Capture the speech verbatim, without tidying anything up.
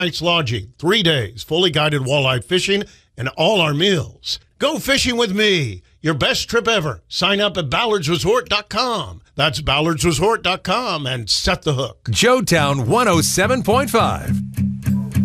night's lodging, three days, fully guided walleye fishing, and all our meals. Go fishing with me. Your best trip ever. Sign up at ballards resort dot com. That's ballards resort dot com and set the hook. Joetown one oh seven point five.